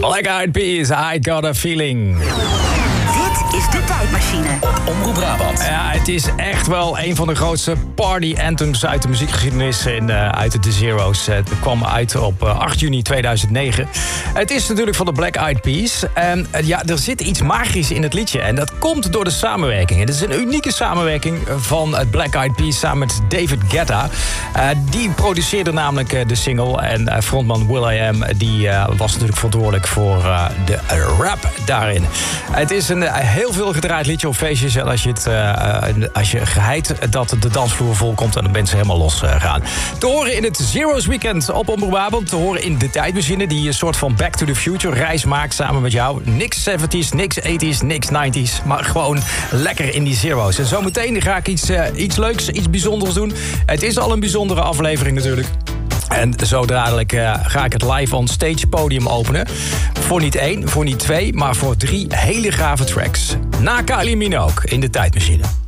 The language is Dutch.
Black Eyed Peas, I Got a Feeling. Dit is de tijdmachine. Op Omroep Brabant. Ja, het is echt wel een van de grootste party anthems uit de muziekgeschiedenis uit de Zero's. Het kwam uit op 8 juni 2009. Het is natuurlijk van de Black Eyed Peas. En ja, er zit iets magisch in het liedje. En dat komt door de samenwerking. Het is een unieke samenwerking van het Black Eyed Peas samen met David Guetta. Die produceerde namelijk de single. En frontman will.i.am die was natuurlijk verantwoordelijk voor de rap daarin. Het is een heel veel gedraaid liedje op feestjes. En als je geheid dat de dansvloer vol komt en de mensen helemaal los gaan. Te horen in het Zero's Weekend op Omroep Brabant. Te horen in de tijdmachine die een soort van Back to the Future reis maakt samen met jou. Niks 70s, niks 80s, niks 90s. Maar gewoon lekker in die Zero's. En zometeen ga ik iets leuks, iets bijzonders doen. Het is al een bijzondere aflevering natuurlijk. En zo dadelijk ga ik het live on stage podium openen. Voor niet 1, voor niet 2, maar voor 3 hele gave tracks. Na Kylie Minogue in de tijdmachine.